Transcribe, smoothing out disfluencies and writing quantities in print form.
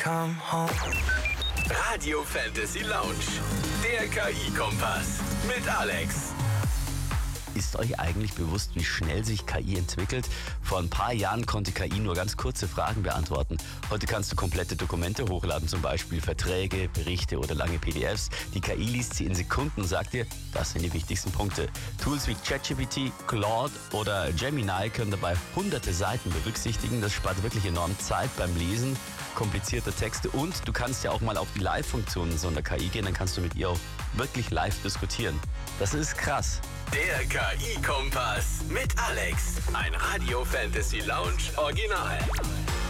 come home. Radio Fantasy Lounge, der KI-Kompass mit Alex. Ist euch eigentlich bewusst, wie schnell sich KI entwickelt? Vor ein paar Jahren konnte KI nur ganz kurze Fragen beantworten. Heute kannst du komplette Dokumente hochladen, zum Beispiel Verträge, Berichte oder lange PDFs. Die KI liest sie in Sekunden und sagt dir, das sind die wichtigsten Punkte. Tools wie ChatGPT, Claude oder Gemini können dabei hunderte Seiten berücksichtigen. Das spart wirklich enorm Zeit beim Lesen komplizierter Texte und du kannst ja auch mal auf die Live-Funktionen so einer KI gehen, dann kannst du mit ihr auch wirklich live diskutieren. Das ist krass. Der KI-Kompass mit Alex. Ein Radio Fantasy Lounge Original.